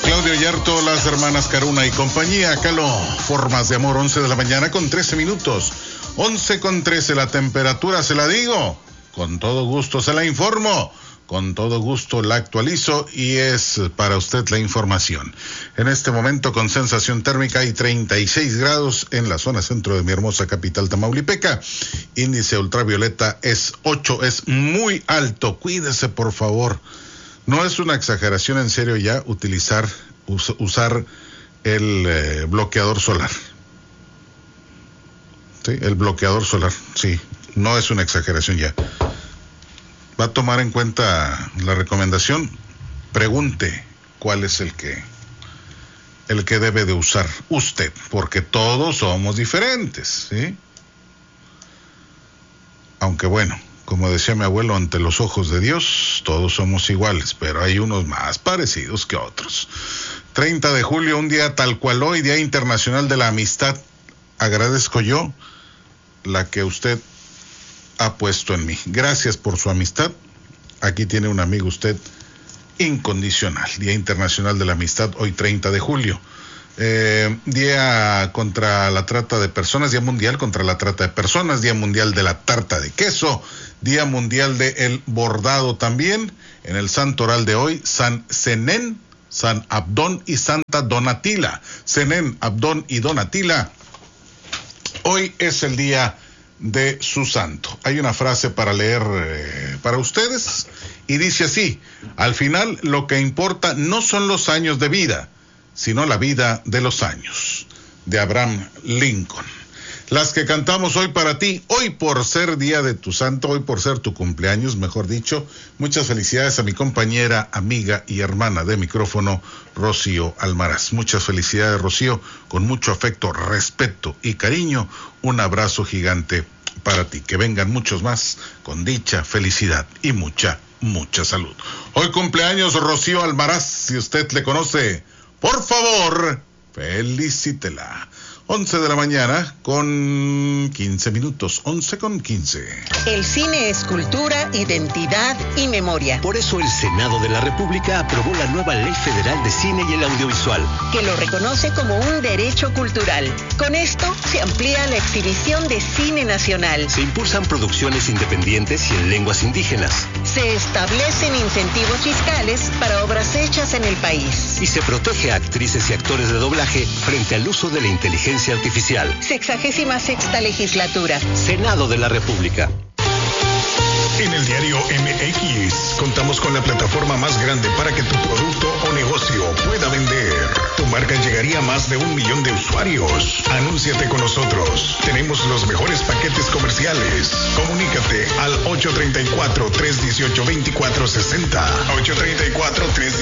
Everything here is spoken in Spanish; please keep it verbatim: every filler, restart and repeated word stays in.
Claudio Yarto, las hermanas Caruna y compañía. Caló, Formas de Amor, once de la mañana con trece minutos. once con trece, la temperatura, se la digo. Con todo gusto se la informo. Con todo gusto la actualizo y es para usted la información. En este momento con sensación térmica hay treinta y seis grados en la zona centro de mi hermosa capital Tamaulipeca. Índice ultravioleta es ocho, es muy alto. Cuídese, por favor. No es una exageración, en serio, ya utilizar, us, usar el eh, bloqueador solar. Sí, el bloqueador solar, sí, no es una exageración ya. Va a tomar en cuenta la recomendación. Pregunte cuál es el que, el que debe de usar usted, porque todos somos diferentes, ¿sí? Aunque bueno, como decía mi abuelo, ante los ojos de Dios, todos somos iguales, pero hay unos más parecidos que otros. treinta de julio, un día tal cual hoy, Día Internacional de la Amistad. Agradezco yo la que usted ha puesto en mí. Gracias por su amistad. Aquí tiene un amigo usted incondicional. Día Internacional de la Amistad, hoy treinta de julio. Eh, día contra la trata de personas, Día Mundial contra la trata de personas, Día Mundial de la tarta de queso, Día Mundial de el bordado también. En el santoral de hoy, San Zenén, San Abdón y Santa Donatila. Zenén, Abdón y Donatila. Hoy es el día de su santo. Hay una frase para leer eh, para ustedes y dice así: al final lo que importa no son los años de vida, sino la vida de los años. De Abraham Lincoln. Las que cantamos hoy para ti, hoy por ser día de tu santo, hoy por ser tu cumpleaños, mejor dicho. Muchas felicidades a mi compañera, amiga y hermana de micrófono, Rocío Almaraz. Muchas felicidades, Rocío, con mucho afecto, respeto y cariño. Un abrazo gigante para ti. Que vengan muchos más con dicha, felicidad y mucha, mucha salud. Hoy cumpleaños Rocío Almaraz. Si usted le conoce, por favor, felicítela. once de la mañana con quince minutos, once con quince. El cine es cultura, identidad y memoria. Por eso el Senado de la República aprobó la nueva Ley Federal de Cine y el Audiovisual, que lo reconoce como un derecho cultural. Con esto se amplía la exhibición de cine nacional. Se impulsan producciones independientes y en lenguas indígenas. Se establecen incentivos fiscales para obras hechas en el país. Y se protege a actrices y actores de doblaje frente al uso de la inteligencia artificial. Sexagésima sexta legislatura. Senado de la República. En el diario M X contamos con la plataforma más grande para que tu producto o negocio pueda vender. Tu marca llegaría a más de un millón de usuarios. Anúnciate con nosotros. Tenemos los mejores paquetes comerciales. Comunícate al ocho tres cuatro, tres uno ocho, dos cuatro seis cero. ocho tres cuatro, tres